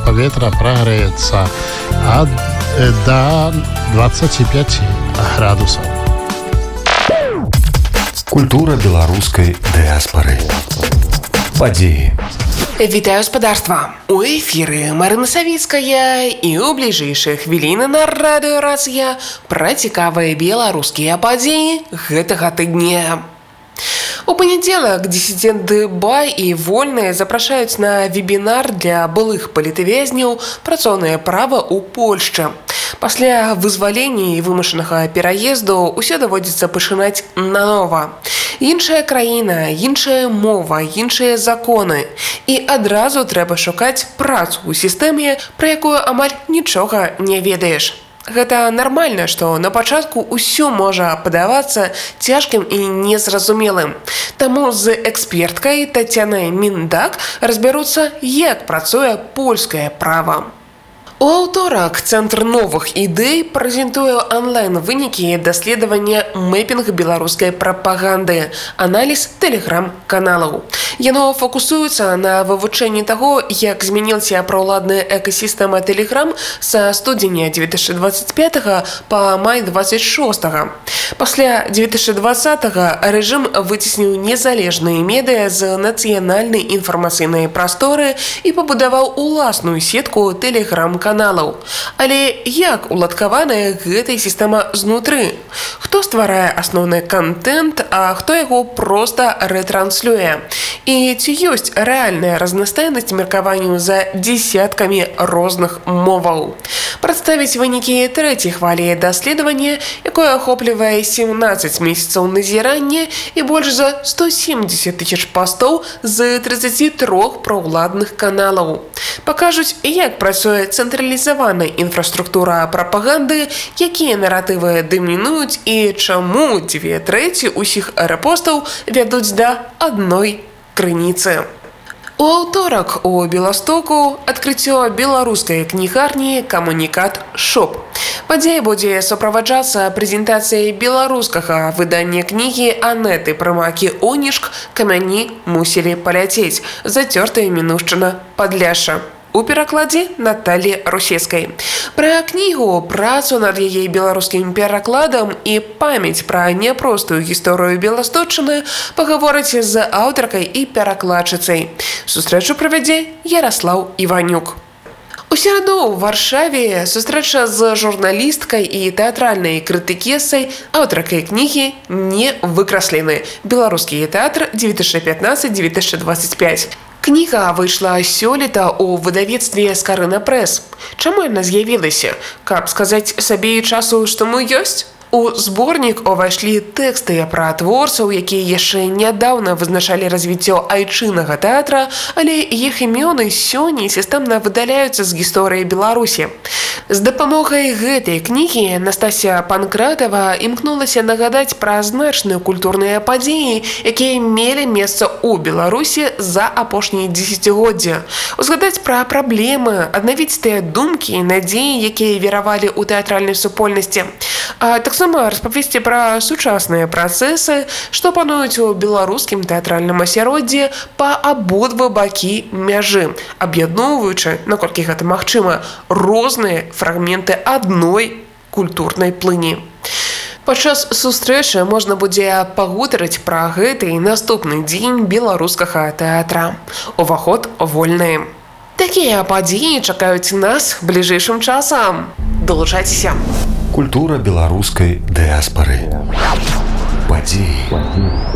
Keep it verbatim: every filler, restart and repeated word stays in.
паветра прагрэецца ад до двадцати пяти градусаў. Культура беларускай дыаспары. Падзеі. Вітаю спадарства! У эфіры Марына Савіцкая і ў бліжэйшыя хвіліны на радыёрацыя пра цікавыя беларускія падзеі гэтага тыдня. У панядзелак дысідэнты Бай і Вольныя запрашаюць на вебінар для былых палітвязняў працоўнае права ў Польшчы. Пасля вызвалення і вымушанага пераезду ўсё даводзіцца пачынаць нанова. Іншая краіна, іншая мова, іншыя законы. І адразу трэба шукаць працу ў сістэме, пра якую амаль нічога не ведаеш. Гэта нармальна, што на пачатку ўсё можа падавацца цяжкім і незразумелым. Таму з эксперткай Тацянай Міндак разбяруцца, як працуе польскае права. У аўторак Цэнтр новых ідэй прэзентуе онлайн-вынікі даследавання мэпінг беларускай прапаганды, аналіз тэлеграм-каналаў. Яно фокусуецца на вывучэнні таго, як змянілася праўладная экасістэма Тэлеграм са студзеня две тысячи двадцать пятага па май двадцать шостага. Пасля две тысячи двадцатага рэжым выцесніў незалежныя медыа з нацыянальнай інфармацыйнай прасторы і пабудаваў уласную сетку тэлеграм-каналаў. каналаў. Але як уладкаваная гэтая сістэма знутры? Хто стварае асноўны кантэнт, а хто яго проста рэтранслюе? І ці ёсць рэальная разнастайнасць меркаванняў за дзесяткамі розных моваў? Прадставіць вынікі трэцяй хвалі даследавання, якое ахоплівае семнаццаць месяцаў назірання і больш за сто семьдесят тысяч пастоў з тридцати трёх праўладных каналаў. Пакажуць, як працуе цэнтралізаваная інфраструктура прапаганды, якія наратывы дамінуюць і чаму дзве трэці ўсіх рэпостаў вядуць да адной крыніцы. У аўторак у Беластоку адкрыццё беларускай кнігарні «Камунікат Шоп». Падзея будзе суправаджацца прэзентацыяй беларускага выдання кнігі Анеты Прымакі-Онішк «Камяні мусілі паляцець. Зацёртая мінушчына Падляшша». У перакладзе Наталі Русецкай. Пра кнігу, працу над яе беларускім перакладам і памяць пра няпростую гісторыю Беласточчыны пагаворыць з аўтаркай і перакладчыцай. Сустрэчу правядзе Яраслаў Іванюк. У сераду ў Варшаве сустрэча з журналісткай і тэатральнай крытыкесай, аўтаркай кнігі «Не выкраслены. Беларускі тэатр две тысячи пятнадцать - две тысячи двадцать пять». Кніга выйшла сёлета ў выдавецтве «Скарына Прэс». Чаму яна з'явілася? Каб сказаць сабе і часу, што мы ёсць? У зборнік увайшлі тэксты пра творцаў, якія яшчэ нядаўна вызначалі развіццё айчыннага тэатра, але іх імёны сёння сістэмна выдаляюцца з гісторыі Беларусі. З дапамогай гэтай кнігі Настасія Панкратава імкнулася нагадаць пра значныя культурныя падзеі, якія мелі месца ў Беларусі за апошнія дзесяцігоддзі. Узгадаць пра праблемы, аднавіць тыя думкі і надзеі, якія веравалі ў тэатральнай супольнасці. А таксама распавесці пра сучасныя працэсы, што пануюць у беларускім тэатральным асяроддзі па абодва бакі мяжы, аб'ядноўваючы, наколькі гэта магчыма, розныя фрагменты адной культурнай плыні. Падчас сустрэчы можна будзе пагутарыць пра гэты і наступны дзень беларускага тэатра. Уваход вольны. Такія падзеі чакаюць нас бліжэйшым часам. Далучайцеся. Культура беларускай дыаспары. Падзеі.